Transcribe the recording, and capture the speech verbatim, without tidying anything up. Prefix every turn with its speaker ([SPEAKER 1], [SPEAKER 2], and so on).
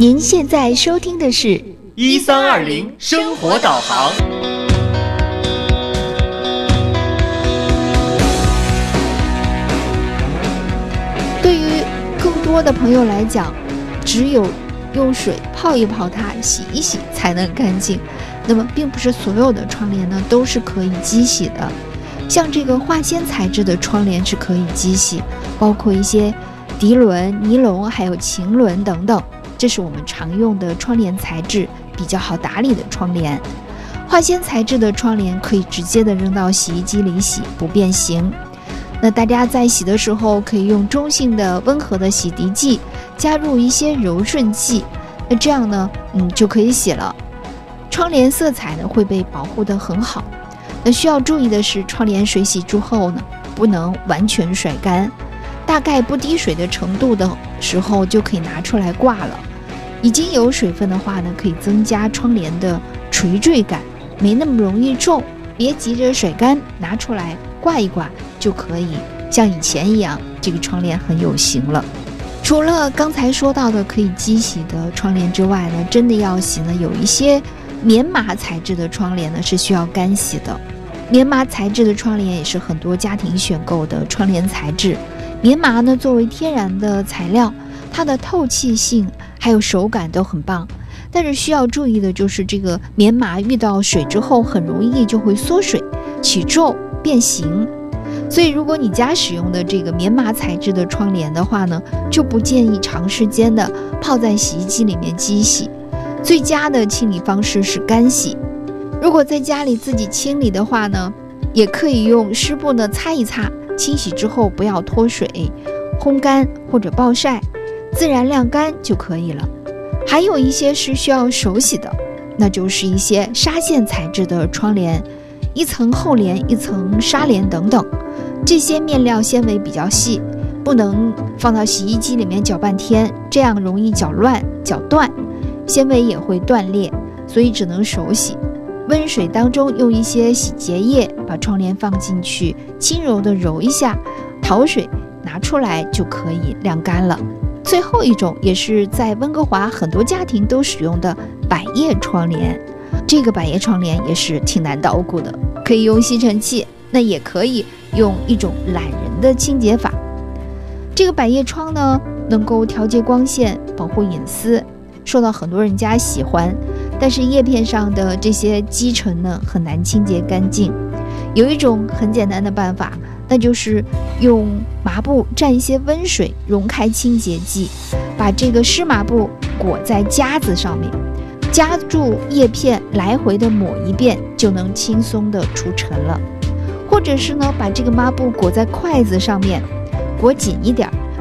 [SPEAKER 1] 您现在收听的是
[SPEAKER 2] 一三二零生活导航。
[SPEAKER 1] 对于更多的朋友来讲，只有用水泡一泡它，洗一洗才能干净。那么并不是所有的窗帘呢都是可以机洗的，像这个化纤材质的窗帘是可以机洗，包括一些涤纶、尼龙还有腈纶等等，这是我们常用的窗帘材质，比较好打理的窗帘。化纤材质的窗帘可以直接的扔到洗衣机里洗，不变形。那大家在洗的时候可以用中性的温和的洗涤剂，加入一些柔顺剂，那这样呢嗯就可以洗了。窗帘色彩呢会被保护得很好。那需要注意的是，窗帘水洗之后呢不能完全甩干，大概不滴水的程度的时候就可以拿出来挂了。已经有水分的话呢，可以增加窗帘的垂坠感，没那么容易皱，别急着甩干，拿出来挂一挂就可以像以前一样，这个窗帘很有型了。除了刚才说到的可以机洗的窗帘之外呢，真的要洗呢，有一些棉麻材质的窗帘呢是需要干洗的。棉麻材质的窗帘也是很多家庭选购的窗帘材质。棉麻呢作为天然的材料，它的透气性还有手感都很棒，但是需要注意的就是这个棉麻遇到水之后很容易就会缩水、起皱、变形。所以如果你家使用的这个棉麻材质的窗帘的话呢，就不建议长时间的泡在洗衣机里面机洗。最佳的清理方式是干洗。如果在家里自己清理的话呢，也可以用湿布呢擦一擦，清洗之后不要脱水，烘干或者暴晒，自然晾干就可以了。还有一些是需要手洗的，那就是一些纱线材质的窗帘，一层厚帘一层纱帘等等，这些面料纤维比较细，不能放到洗衣机里面搅半天，这样容易搅乱搅断，纤维也会断裂，所以只能手洗。温水当中用一些洗洁液把窗帘放进去，轻柔的揉一下，淘水拿出来就可以晾干了。最后一种也是在温哥华很多家庭都使用的百叶窗帘，这个百叶窗帘也是挺难捣鼓的，可以用吸尘器，那也可以用一种懒人的清洁法。这个百叶窗呢能够调节光线，保护隐私，受到很多人家喜欢，但是叶片上的这些积尘呢很难清洁干净。有一种很简单的办法，那就是用麻布蘸一些温水，溶开清洁剂，把这个湿麻布裹在夹子上面，夹住叶片，来回的抹一遍，就能轻松的除尘了。或者是呢，把这个抹布裹在筷子上面，裹紧一点，